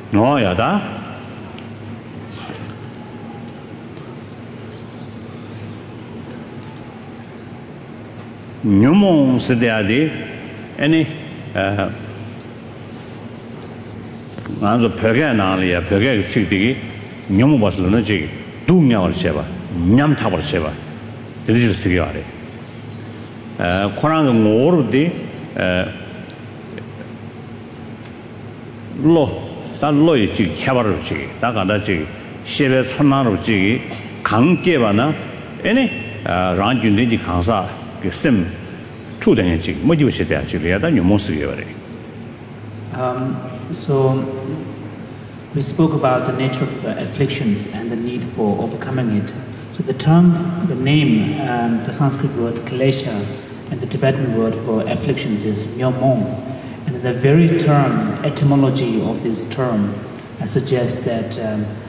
No, yada. Nyumon Sidiadi, any Anzo Perganalia, Perga City, Nyum was Lunaji, Dumia or Sheva, Nyam Tower Sheva, the little Sigari. Korang Mordi Lo, that Loichi, Cavaruchi, Takadachi, Sheve Sonaruchi, Kang Kevana, any Ranjunidi Kansa, Sim, two days, what you said actually, I don't know most of you. So we spoke about the nature of afflictions and the need for overcoming it. So the term, the name, the Sanskrit word klesha and the Tibetan word for afflictions is nyomon. And the very term, etymology of this term suggests that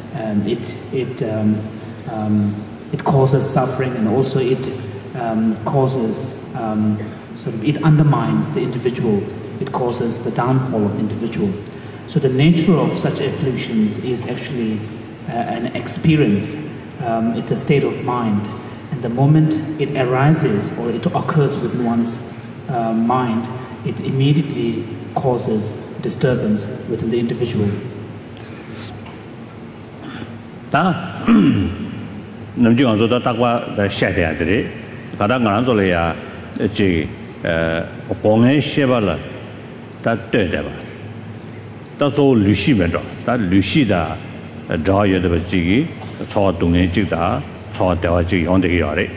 it causes suffering, and also it causes it undermines the individual. It causes the downfall of the individual. So the nature of such afflictions is actually an experience. It's a state of mind. And the moment it arises or it occurs within one's mind, it immediately causes disturbance within the individual. That's all Lucy Medro, that Lucida draw you the Jiggy, saw Dunga Jigda, saw Dewaji on the Yari.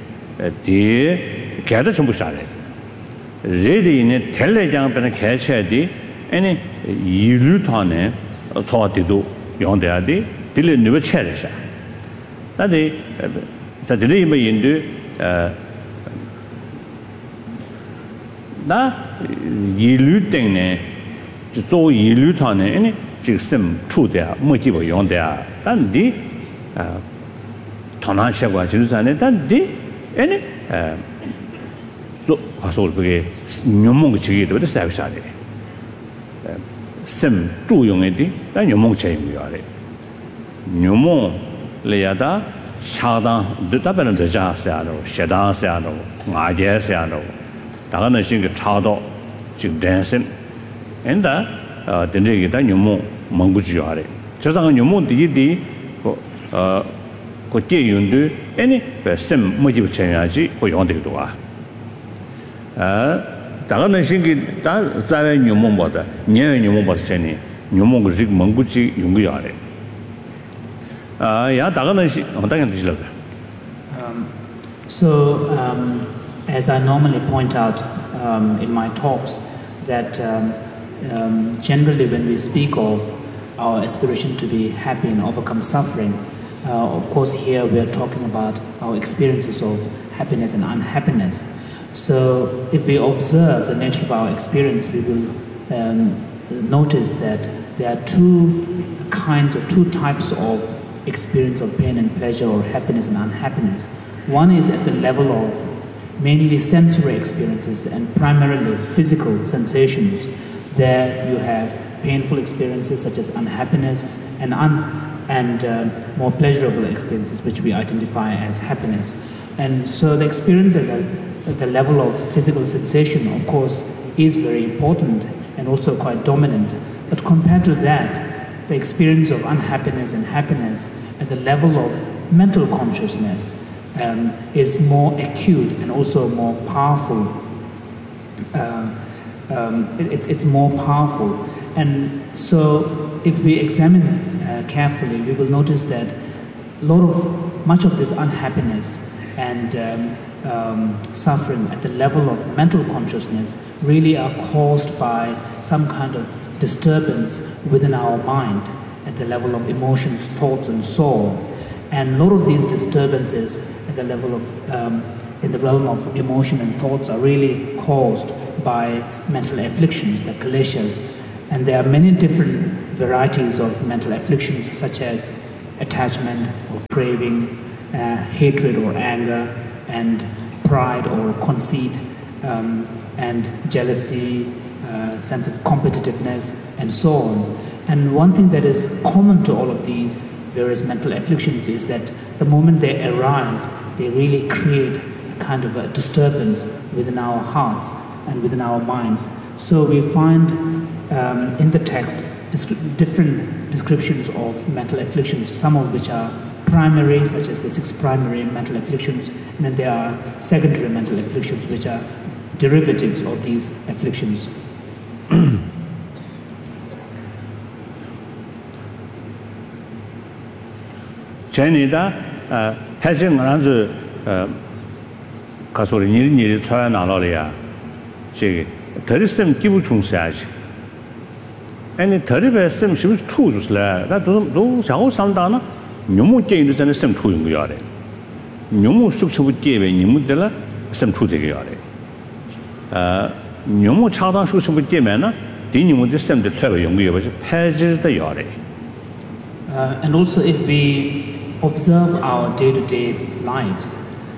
The Kadashamushari. Ready in a telejump and a catch any Yulutane, saw to do yonder adi, till a new cherish. That day, Saturday may do that Yulutane. 做一路团呢，呢这个什么处的，没几不用的，但的同样效果就是啥呢？但的，呢做话说这个牛毛这个都是啥啥的，什么作用的，但牛毛这样的，牛毛来呀的，下当都大部分都啥啥的，下当啥的，外界啥的，大概呢是个差到就人生。 And the negative Numo Mongujuare. Just on your moon, the could you do any some motive change or you want to do. Tagana Shingi, Zara Numomba, near Numomba Cheni, Numongu Monguchi, Yungiare. Yeah, Tagana, so, as I normally point out in my talks, that generally when we speak of our aspiration to be happy and overcome suffering, of course here we are talking about our experiences of happiness and unhappiness. So if we observe the nature of our experience, we will notice that there are two kinds or two types of experience of pain and pleasure, or happiness and unhappiness. One is at the level of mainly sensory experiences and primarily physical sensations. There you have painful experiences such as unhappiness and more pleasurable experiences which we identify as happiness. And so the experience at the level of physical sensation, of course, is very important and also quite dominant. But compared to that, the experience of unhappiness and happiness at the level of mental consciousness is more acute and also more powerful. It's more powerful. And so if we examine carefully, we will notice that much of this unhappiness and suffering at the level of mental consciousness really are caused by some kind of disturbance within our mind at the level of emotions, thoughts, and so on. And a lot of these disturbances at the level of, in the realm of emotion and thoughts are really caused by mental afflictions, the kleshas. And there are many different varieties of mental afflictions, such as attachment or craving, hatred or anger, and pride or conceit, and jealousy, sense of competitiveness, and so on. And one thing that is common to all of these various mental afflictions is that the moment they arise, they really create a kind of a disturbance within our hearts and within our minds. So we find in the text different descriptions of mental afflictions, some of which are primary, such as the 6 primary mental afflictions, and then there are secondary mental afflictions, which are derivatives of these afflictions. Chinese 해정 안주 가서 일이 쳐야 나라리야. 제 더리스 기부 중세야지. 아니 더리베스 심 투주스라. 나도 샤오 상다나 뇽무 게임도 전에 심 투인 거야. 뇽무 숙축부 게임에 님들라 심 투되게 하래. 뇽무 차단 숙축부 게임에나 디님들 심도 퇴가 연구해 봐서 패지다 하래. And also if we observe our day-to-day lives,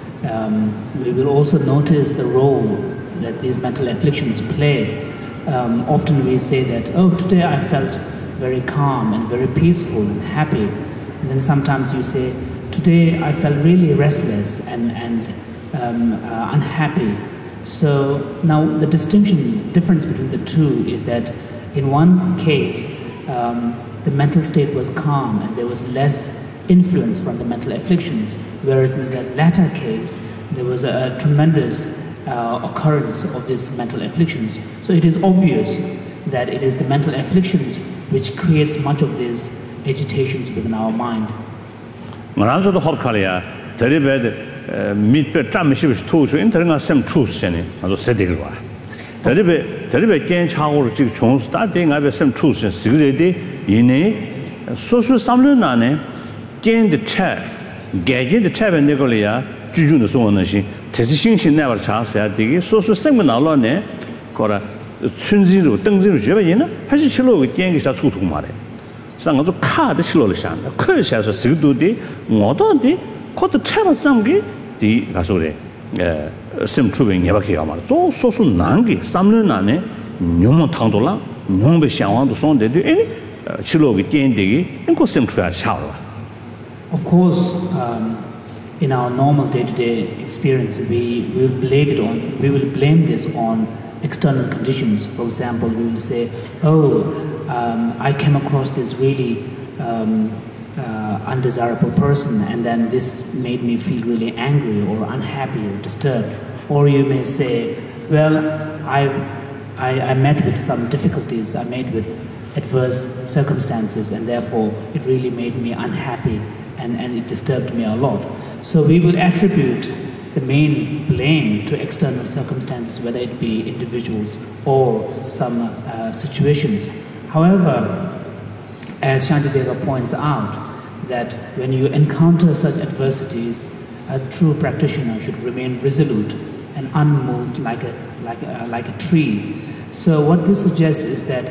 we will also notice the role that these mental afflictions play. Often we say that, oh, today I felt very calm and very peaceful and happy. And then sometimes you say, today I felt really restless and unhappy. So now the difference between the two is that in one case, the mental state was calm and there was less influence from the mental afflictions, whereas in the latter case, there was a tremendous occurrence of these mental afflictions. So it is obvious that it is the mental afflictions which creates much of these agitations within our mind. 말한서도 헛칼이야. 대리베 밑배 짬미시비스 투수 인터넷가 셈 투스잖아. 아주 세대를 와. 대리베 괜찮고 지금 종수 다대가베 셈 투스 시그레디 이네 소수 삼년 안에 겐드 차 개개의 차변 내걸이야. 주주는 소원은 대지신신 내가查셔야 되게 소수 생문 나올라네. 거라 춘지로 등지로 줘봐이나 87로 겐기 사出土 말해. 상가도 카드 실로를 샹다. 커셔서 스도디 모도디 코드 차로 잠기 디 가소래. 심추빙 예박해야 말. 조 소수 난기 3년 안에 뇽모 탕돌라 뇽베 샹왕도 손데디 에니 실로기 겐데기 인코 심추야 샤올라. Of course, in our normal day-to-day experience, we will blame this on external conditions. For example, we will say, "Oh, I came across this really undesirable person, and then this made me feel really angry or unhappy or disturbed." Or you may say, "Well, I met with some difficulties. I met with adverse circumstances, and therefore it really made me unhappy." And it disturbed me a lot. So we will attribute the main blame to external circumstances, whether it be individuals or some situations. However, as Shantideva points out, that when you encounter such adversities, a true practitioner should remain resolute and unmoved like a tree. So what this suggests is that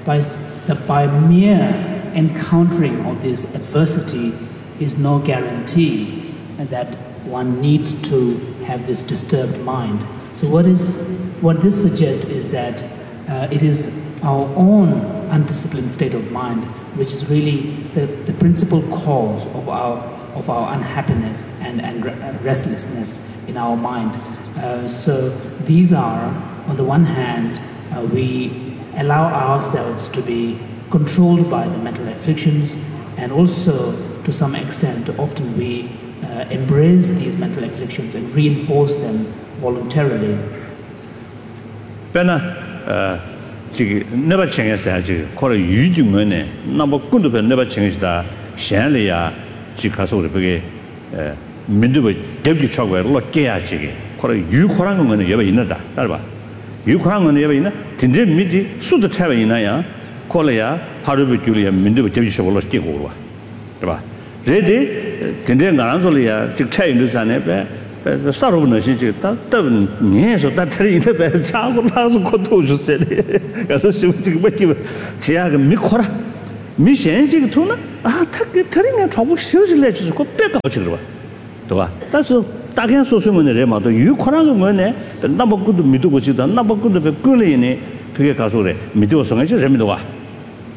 by mere encountering of this adversity is no guarantee that one needs to have this disturbed mind. So what this suggests is that it is our own undisciplined state of mind which is really the principal cause of our unhappiness and restlessness in our mind. So these are, on the one hand, we allow ourselves to be controlled by the mental afflictions, and also to some extent, often we embrace these mental afflictions and reinforce them voluntarily. never change as call a huge money, number good never change the Shanlia, Chicasori, Midu, Deputy Chogware, Lokia, call a Ukraine when you ever in that. Ukraine when you ever in it, Tindre Midi, Sud the Tavina, Colea, Parabiculia, Mindu, Deputy Chogware. Ready, Tindre Garanzolia, Dictating the Zanebe. The Saruna yes, so that the child has to say, as a shooting with you, Chiag Mikora, Mission Tuna, telling a trouble, she legends go back out children. That's a Tagan Sosuman Rema, you Koran money, the number good Midu, the number good of a Gulini, Pigacasore, Midu Songa, Remidoa.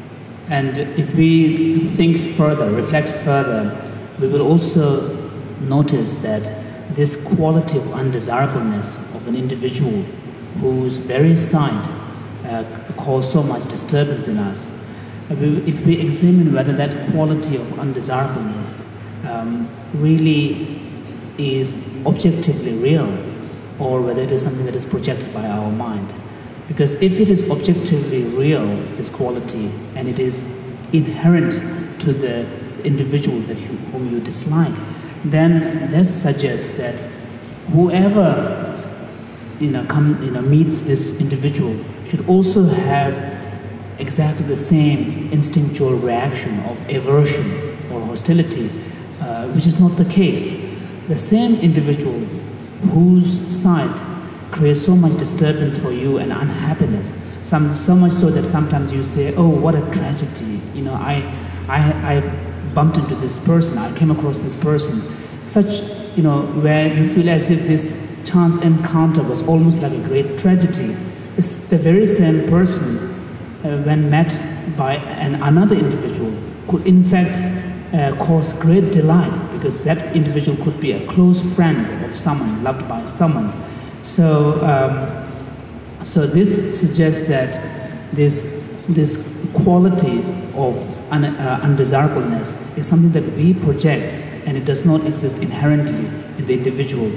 And if we think further, reflect further, we will also notice that this quality of undesirableness of an individual whose very sight causes so much disturbance in us, if we examine whether that quality of undesirableness really is objectively real, or whether it is something that is projected by our mind. Because if it is objectively real, this quality, and it is inherent to the individual whom you dislike, then this suggests that whoever meets this individual should also have exactly the same instinctual reaction of aversion or hostility, which is not the case. The same individual whose sight creates so much disturbance for you and unhappiness, so much so that sometimes you say, oh, what a tragedy, I bumped into this person, I came across this person, such, where you feel as if this chance encounter was almost like a great tragedy. It's the very same person, when met by another individual, could in fact cause great delight, because that individual could be a close friend of someone, loved by someone. So this suggests that this qualities of undesirableness is something that we project, and it does not exist inherently in the individual.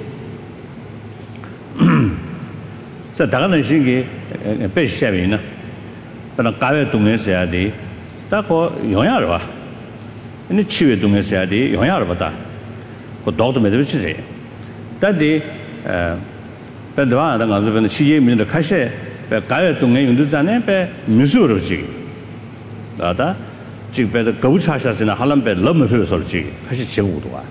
So, 다가는 신기 배시하면은 그런 가외 동에서야 돼. 다고 영향을 봐. 근데 치외 동에서야 돼. 영향을 받아. 그 도도 매도 치지. 다디 배도하는 가서는 시제민의 카셰 가외 동에 용도자네 배 무수로지. 나다 지금 배도 거부차샤스나 할람배 너무 표현설지. 카시 제고도 와.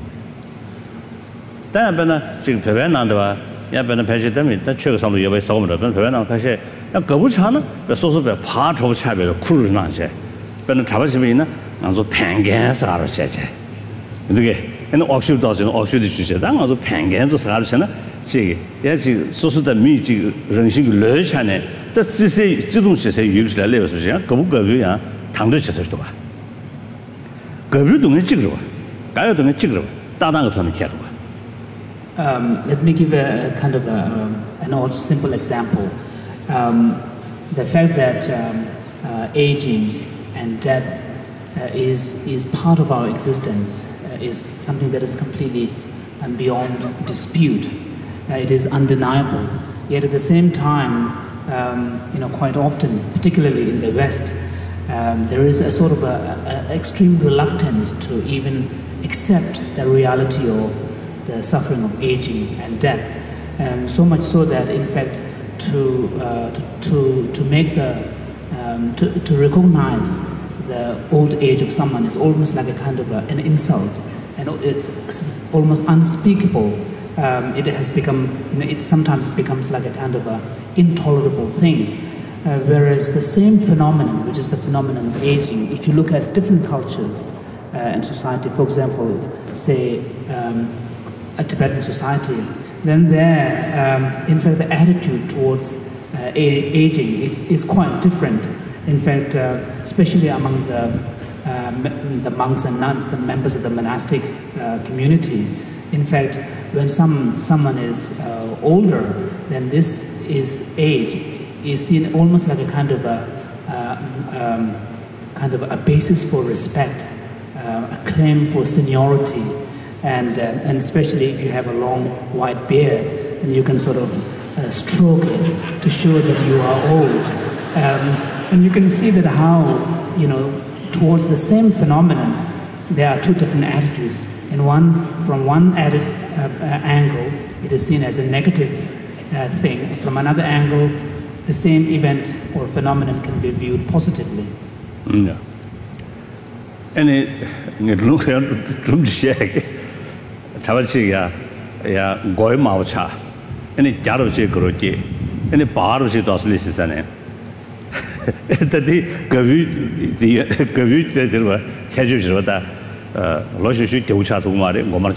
다음에는 지금 배변난도 와. 야배는 배제되면 일단 최고상도 여배 싸움을 하면 배변난 카시 거부차는 소소배 파초 차별로 쿨을 나제. 배는 잡아지면 있나? 안서 팽겐사로 제제. 이게 근데 억슈도서 억슈도 주제. 당아서 팽겐도 사르잖아.这也是说是的密集人性的热情呢，这这种其实有起来了，是不是？各不各别样，谈对其实多吧。各别东西记住吧，各个东西记住吧，大个团队记住吧。 Let me give a kind of an old simple example. The fact that aging and death is part of our existence is something that is completely beyond dispute. It is undeniable. Yet at the same time, quite often, particularly in the West, there is a sort of a extreme reluctance to even accept the reality of the suffering of aging and death. So much so that, in fact, to make to recognize the old age of someone is almost like a kind of an insult, and it's almost unspeakable. It has become, it sometimes becomes like a kind of a intolerable thing. Whereas the same phenomenon, which is the phenomenon of aging, if you look at different cultures and society, for example, say a Tibetan society, then there, in fact, the attitude towards aging is quite different. In fact, especially among the monks and nuns, the members of the monastic community, in fact, when someone is older, then this age is seen almost like a kind of a basis for respect, a claim for seniority, and especially if you have a long white beard, then you can sort of stroke it to show that you are old, and you can see that how towards the same phenomenon there are two different attitudes. From one angle, it is seen as a negative thing. From another angle, the same event or phenomenon can be viewed positively. Yeah. And it looks like shake. Tabachiga, Goy Maucha, and it Jarochi Groki, and it Barochi Doslis is a name. The Gavu, there were casual. 老是去调查同埋的，我们。